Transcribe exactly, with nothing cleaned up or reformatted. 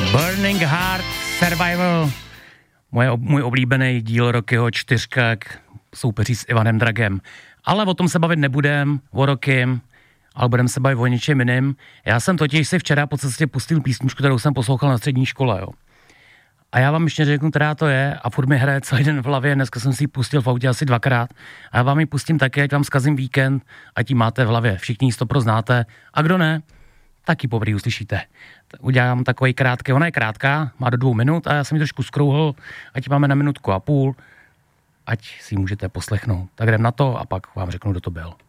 Burning Heart Survival. Moje, můj oblíbený díl Rockyho čtyřka, jak soupeří s Ivanem Dragem. Ale o tom se bavit nebudem, o Rockym, ale budeme se bavit o něčem jiným. Já jsem totiž si včera po cestě pustil písničku, kterou jsem poslouchal na střední škole, jo. A já vám ještě řeknu, která to je, a furt mi hraje celý den v hlavě, dneska jsem si ji pustil v autě asi dvakrát. A já vám ji pustím taky, ať vám zkazím víkend, ať ji máte v hlavě. Všichni ji stopro znáte. A kdo ne, tak ji poprvé uslyšíte. Udělám takový krátký, ona je krátká, má do dvou minut a já jsem ji trošku zkrouhl, ať máme na minutku a půl, ať si ji můžete poslechnout. Tak jdem na to a pak vám řeknu, kdo to byl.